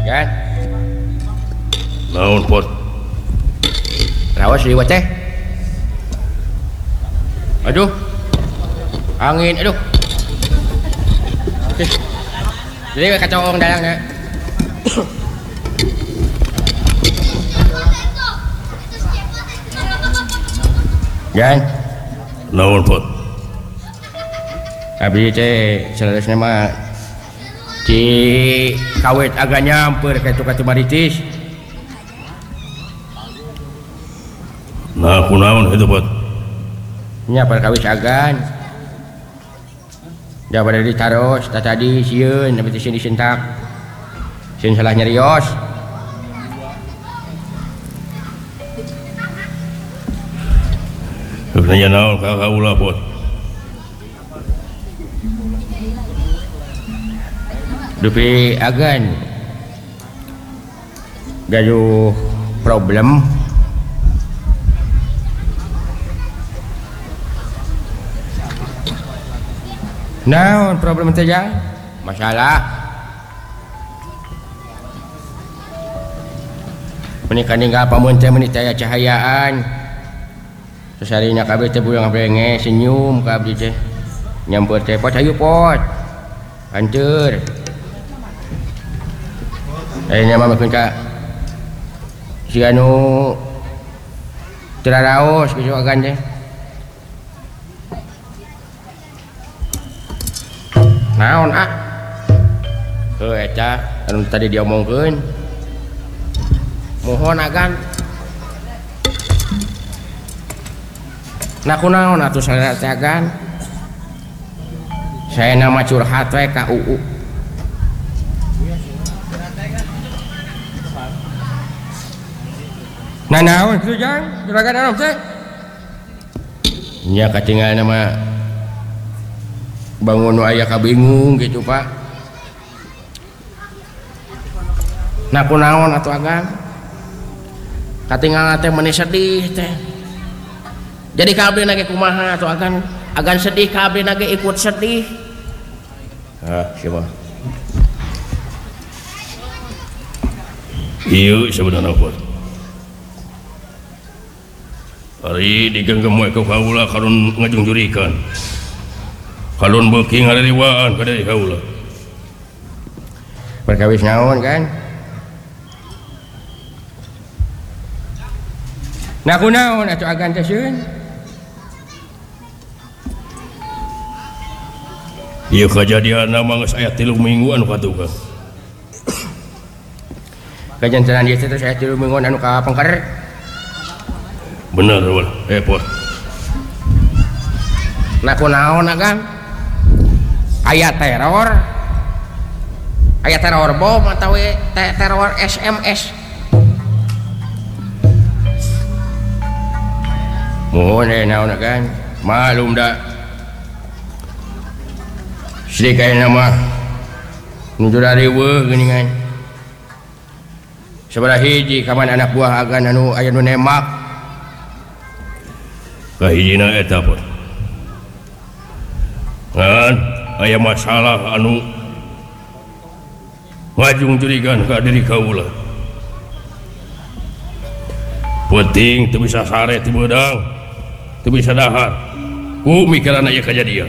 Kan? Naon pot? Rawas liwat teh. Aduh. Angin, aduh. Jadi kacauan dalangnya. Kan? Naon pot? Abdi teh seharusnya mah ci kawit agak nyamper kayak tukar maritis. Nah, kunaon itu pot? Nyamper kawit agan. Daripada ditaros, tadi sieun tapi sieun disentak. Sieun salah nyerios. Nanya naon ka kaula pot? Dupi agan gaduh problem naon problem teh jang masalah menikah ninggal pamun teh meuni teh cahayaan sesarinya kabeh teh bulang brenge senyum ka abdi teh nyamper teh pot hayu pot hancur. Ayeuna mah makeun ka si anu teraraos geus agan teh. Naon ah? Heuh eta anu tadi diomongkeun. Mohon agan. Nah kunaon atuh saudara teh agan? Saya nama curhat we ka UU. Nah naon kitu jang? Juragan naon teh? Nya katingal nama bangun aya kabingung gitu Pak. Nah kunaon atuh agan? Katingal teh meuni sedih teh. Jadi kabeh nage kumaha atuh agan sedih kabeh nage ikut sedih. Siapa? Ieu sebenarnya pot. Ari digenggam we ka kaula karun ngajungjurikan. Kalun beuki ngaririwaan ka dari kaula. Perkawis naon kan? Nah kunaon atuh agan teh sieun? Ieu kajadian mah geus aya 3 minggu anu katukang. Kajantenan ieu teh saya 3 minggu anu kapengker. Bener wal, pot. Nah kunaon agan? Aya teror. Aya teror bom atawa teror SMS. Mohon naon agan? Malum da. Sedih kaya nama nuju dari geuningan. Sabaraha hiji kaman anak buah agan anu aya nu nemak. Kahijina eta pot. Ngan aya masalah anu ngajungjurigan ka diri kaula. Penting teu bisa sare ti beudang, teu bisa dahar. Ku mikiran aya kajadian.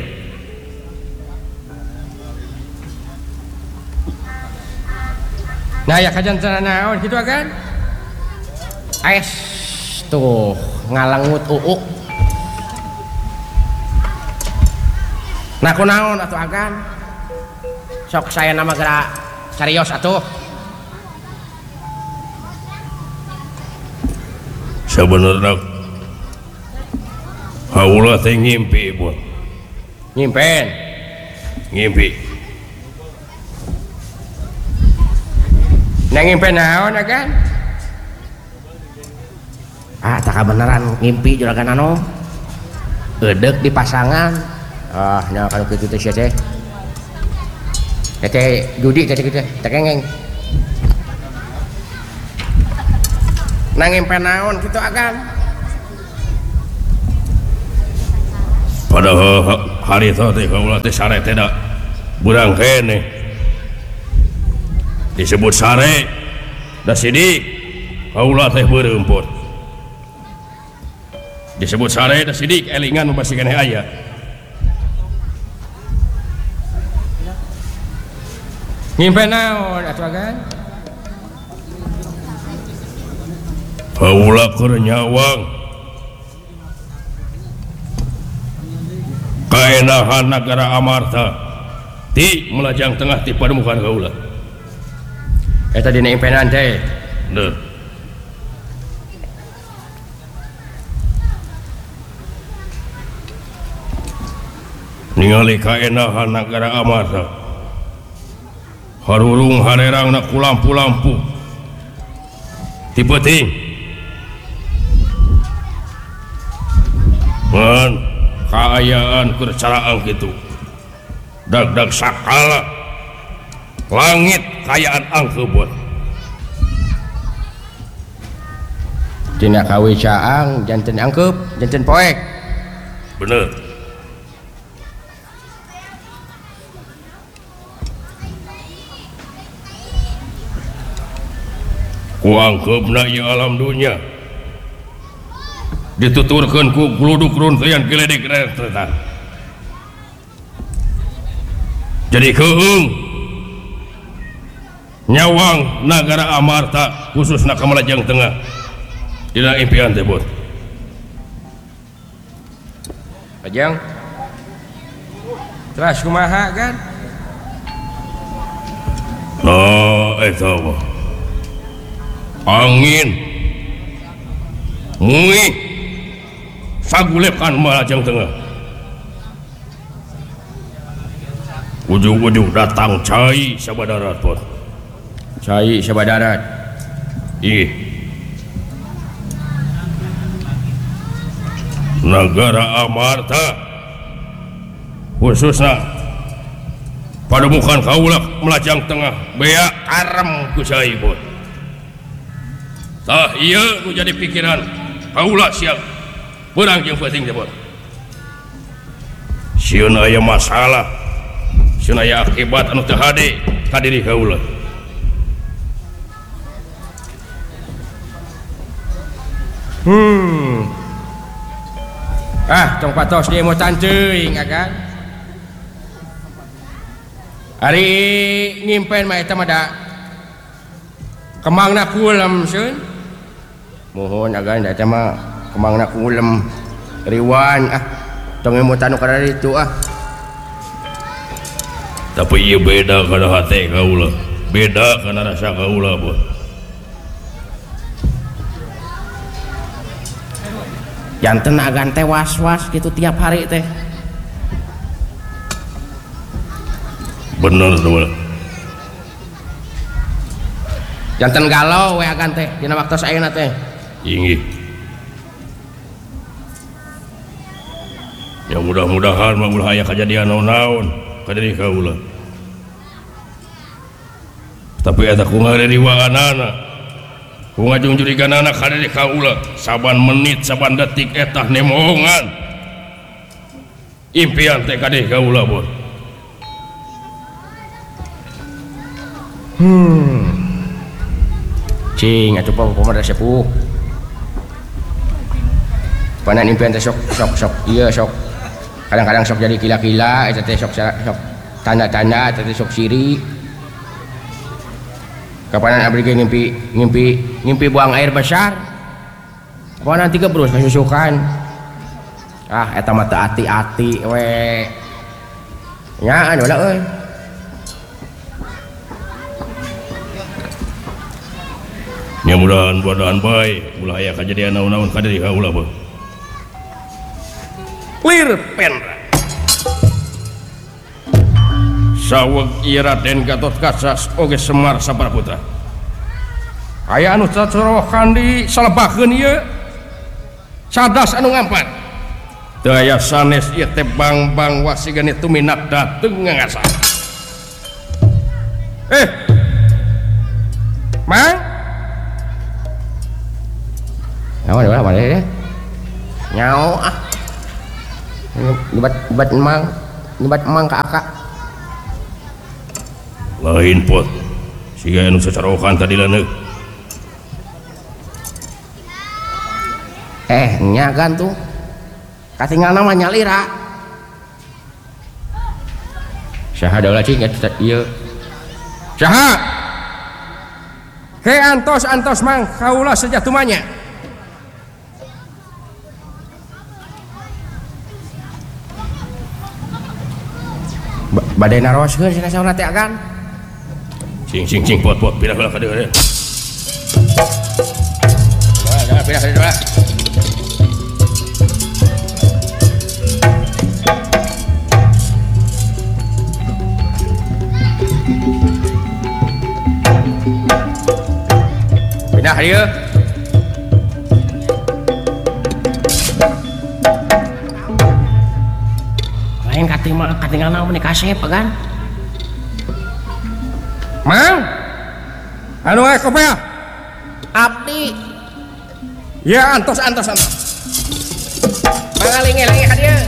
Nah ya kajantenan naon kitu agan? Ais tuh ngalangut UU. Nah kunaon atuh agan? Sok saya nama gerak carios atuh. Sebenarnya kaula teh ngimpi buat. Ngimpen. Ngimpi. Nah ngimpen naon agan? Ah tak beneran ngimpi juragan anu. Eudeuh di pasangan. Nah kalau gitu teh teh. Teh judi teh kitu teh kengeng. Nanging penaon kitu agan. Pada hari itu teh kaula teh sare teh da burang kene. disebut sare da sidik kaula teh beureum pot disebut sare da sidik elingan masih keneh aya ngimpen naon atuh agan kaula keur nyawang kaenahan nagara Amarta ti melajang tengah ti pademukan kaula eta dina impenan teh bener ningali kaenahan nagara Amarta harurung harerang na ku lampu-lampu ti peuting ngan kaayaan keur caraang kitu dag-dag sakala langit kayaan angkeubot dina kawi caang janten angkeup janten poek bener ku angkeupna ieu alam dunya dituturkeun ku gluduk runtian geledek rentetan jadi keung nyawang nagara Amarta khususna Kamalajang Tengah dina impian teh bot Ajang terus kumaha kan nah eta mah angin muih sagulekan Malajang Tengah ujung-ujung datang cai sabadarat pot cai sabadarat ih nagara Amarta khususna pademukan kaula Malajang Tengah bea karem ku cai pot tah ieu nu jadi pikiran kaula siap beurang jeung penting teh pot sieun aya masalah sieun aya akibat anu teu hade ka diri kaula tong patos dia mau teuing agan ari ngimpen mah eta mah da kemangna kulem seun mohon agan da eta mah kemangna kulem riwan tong mau tanu kada ditu tapi ieu beda kana hate kaula beda kana rasa kaula bos janten agan teh was-was gitu tiap hari teh bener tuh janten galau we agan teh dina waktos ayeuna teh inggih ya mudah-mudahan mah ulah aya kajadian naon-naon ka diri kaula tapi eta ku ngariwaanana ku ngajungjuriganana ka diri kaula saban menit saban detik eta nemongan impian teh ka diri kaula bos cing atuh pamada sepuh panan impian teh sok iya sok kadang-kadang sok jadi kila-kila eta teh sok tanda-tanda eta teh sok siri kapanan abdi ge ngimpi buang air besar kapanan nanti kebrus kasusukan eta mah teu ati-ati we nyaan ulah euy mudah-mudahan baik ulah aya kajadian naon-naon ka diri kaula bos clear pendra saweg ieu Raden Gatotkaca oge Semar Sabraputra aya anu cacorokan di salebakeun ieu cadas anu ngampat teu aya sanes ieu teh bang wasigana tumindak dateung ngangasa mang naon ulah mah deh nyao nyebat emang ka aka lain pot siga anu sacarokan tadi leuneuh nya gantung katinggal nama nyalira saha daula cing ieu saha he antos mang kaula sejatumanya badai naroskeun cenah sauna teh agan cing pot pindah heula ka dieu jangan pindah ka dieu pindah dieu lain katinggal naon meni kasep kan mang anu kopiah abdi ya antos pangalinge lagi ka dieu